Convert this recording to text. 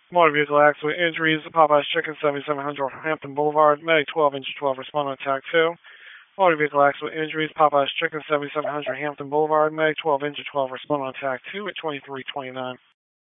Motor vehicle accident injuries, Popeye's Chicken, 7700 Hampton Boulevard, Medic 12, Engine 12, respond on attack 2. Motor vehicle accident injuries, Popeye's Chicken, 7700 Hampton Boulevard, Medic 12, Engine 12, respond on attack 2 at 2329.